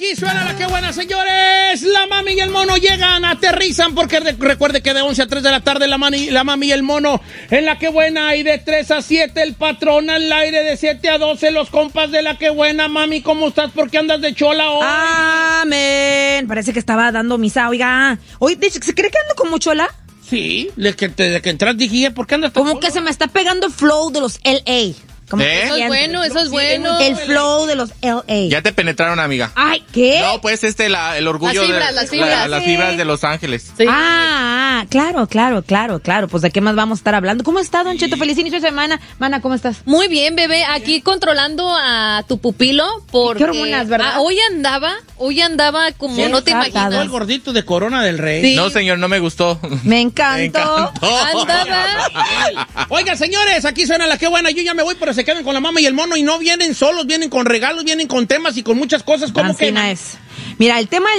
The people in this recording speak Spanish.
Aquí suena la que buena, señores. La mami y el mono llegan, aterrizan, porque recuerde que de 11 a 3 de la tarde la mami y el mono en la que buena, y de 3 a 7 el patrón al aire, de 7 a 12 los compas de la que buena. Mami, ¿cómo estás? ¿Por qué andas de chola hoy? Amén. Parece que estaba dando misa, oiga. Oye, ¿se cree que ando como chola? Sí, desde que entras dije, ¿por qué andas tan Como chola? que se me está pegando el flow de los LA. Como que Eso es siento. Eso es bueno. El flow de los LA. Ya te penetraron, amiga. Ay, ¿qué? No, pues el orgullo Las fibras. las fibras de Los Ángeles. Sí. Claro. Pues ¿de qué más vamos a estar hablando? ¿Cómo está, Don Cheto? Feliz inicio de semana. Mana, ¿cómo estás? Muy bien, bebé. Aquí controlando a tu pupilo porque ¿Qué hormonas, verdad? hoy andaba como Sí, no te exaltado. imaginas. El gordito de Corona del Rey. Sí. No, señor, no me gustó. Me encantó. Andaba. Oigan, señores, aquí suena la que buena. Yo ya me voy, pero se quedan con la mama y el mono y no vienen solos, vienen con regalos, vienen con temas y con muchas cosas. ¿Cómo que? Ancina es. Mira, el tema